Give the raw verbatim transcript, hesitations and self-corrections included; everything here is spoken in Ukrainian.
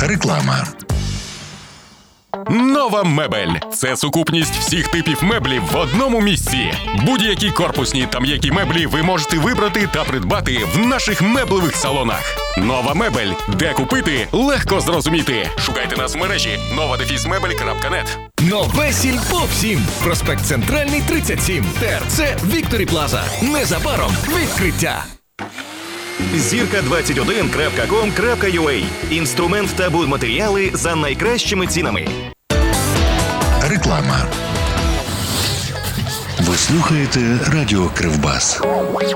Реклама. Нова мебель – це сукупність всіх типів меблів в одному місці. Будь-які корпусні та м'які меблі ви можете вибрати та придбати в наших меблевих салонах. Нова мебель. Де купити? Легко зрозуміти. Шукайте нас в мережі нова дефіс мебель крапка нет. Нове Сільпо всім. Проспект Центральний, тридцять сім. ТРЦ Вікторі Плаза. Незабаром відкриття. зірка двадцять один крапка ком крапка ю а. Інструмент та будматеріали за найкращими цінами. Реклама. Ви слухаєте Радіо Кривбас.